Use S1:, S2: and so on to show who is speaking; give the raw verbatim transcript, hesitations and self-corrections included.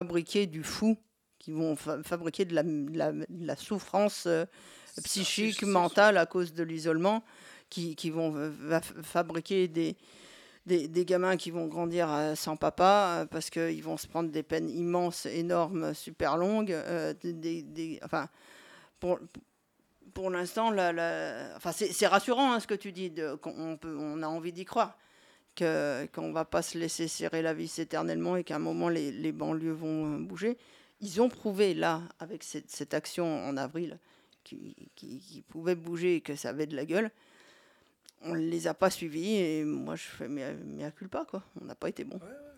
S1: fabriquer du fou, qui vont fa- fabriquer de la, de la, de la souffrance euh,
S2: Ça, c'est
S1: psychique,
S2: c'est
S1: mentale à cause de l'isolement, qui, qui vont euh, va- fabriquer des, des, des gamins qui vont grandir euh, sans papa, euh, parce qu'ils vont se prendre des peines immenses, énormes, super longues. euh, des, des- des- enfin, pour, pour l'instant, la, la- enfin, c'est c'est rassurant hein, ce que tu dis, de, qu'on, on, peut, on a envie d'y croire, que, qu'on ne va pas se laisser serrer la vis éternellement et qu'à un moment, les, les banlieues vont euh, bouger. Ils ont prouvé, là, avec cette, cette action en avril, qui, qui, qui pouvait bouger et que ça avait de la gueule. On ne les a pas suivis et moi, je fais mea, mea culpa, quoi. On n'a pas été bon.
S2: Ouais, ouais,